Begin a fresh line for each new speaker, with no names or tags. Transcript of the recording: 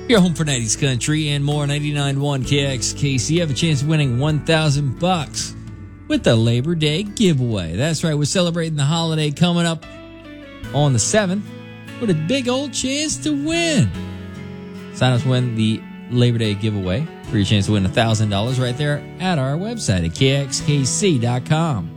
Your home for 90s country and more. 99.1 KXKC. You have a chance of winning $1,000 with the Labor Day giveaway. That's right. We're celebrating the holiday coming up on the 7th with a big old chance to win. Sign up to win the Labor Day giveaway for your chance to win $1,000 right there at our website at KXKC.com.